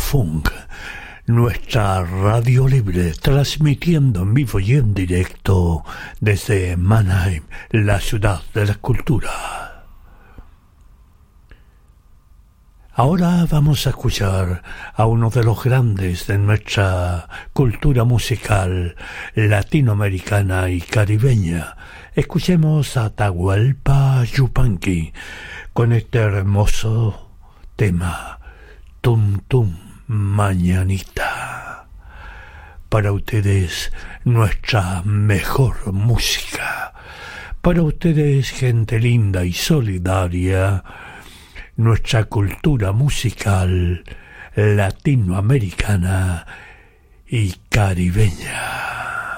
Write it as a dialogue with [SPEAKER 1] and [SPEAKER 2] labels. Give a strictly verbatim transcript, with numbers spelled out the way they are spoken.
[SPEAKER 1] Funk, nuestra radio libre, transmitiendo en vivo y en directo desde Mannheim, la ciudad de la cultura. Ahora vamos a escuchar a uno de los grandes de nuestra cultura musical latinoamericana y caribeña. Escuchemos a Atahualpa Yupanqui con este hermoso tema, Tum Tum Mañanita. Para ustedes, nuestra mejor música. Para ustedes, gente linda y solidaria, nuestra cultura musical latinoamericana y caribeña.